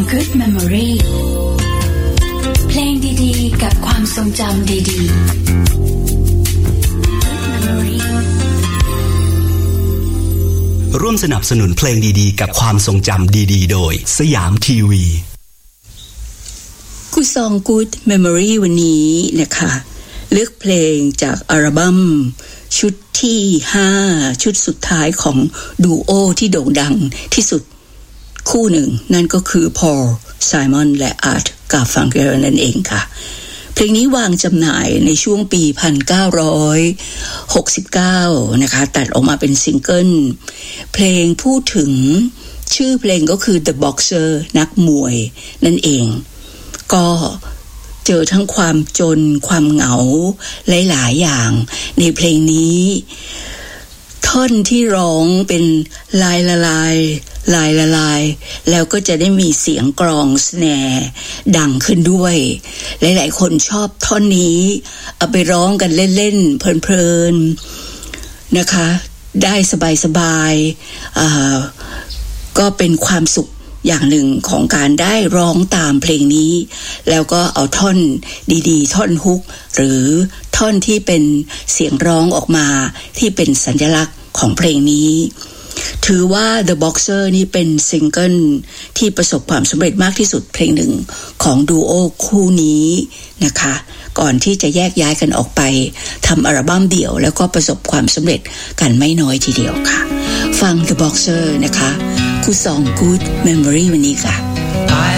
Good Memory เพลงดีๆกับความทรงจำดีๆ Good Memory ร่วมสนับสนุนเพลงดีๆกับความทรงจำดีๆโดยสยามทีวีกูซอง Good Memory วันนี้นะคะเลือกเพลงจากอัลบั้มชุดที่5ชุดสุดท้ายของดูโอที่โด่งดังที่สุดคู่หนึ่งนั่นก็คือพอล ไซมอนและอาร์ต กาฟังเกลนั่นเองค่ะเพลงนี้วางจำหน่ายในช่วงปี1969นะคะตัดออกมาเป็นซิงเกิลเพลงพูดถึงชื่อเพลงก็คือ The Boxer นักมวยนั่นเองก็เจอทั้งความจนความเหงาหลายๆอย่างในเพลงนี้ท่อนที่ร้องเป็นลายละลายแล้วก็จะได้มีเสียงกลองสแนร์ดังขึ้นด้วยหลายๆคนชอบท่อนนี้เอาไปร้องกันเล่นๆเพลินๆนะคะได้สบายๆก็เป็นความสุขอย่างหนึ่งของการได้ร้องตามเพลงนี้แล้วก็เอาท่อนดีๆท่อนฮุกหรือท่อนที่เป็นเสียงร้องออกมาที่เป็นสัญลักษณ์ของเพลงนี้ถือว่า The Boxer นี่เป็นซิงเกิลที่ประสบความสำเร็จมากที่สุดเพลงหนึ่งของดูโอคู่นี้นะคะก่อนที่จะแยกย้ายกันออกไปทำอัลบั้มเดี่ยวแล้วก็ประสบความสำเร็จกันไม่น้อยทีเดียวค่ะฟัง The Boxer นะคะคู่สอง Good Memory วันนี้ค่ะ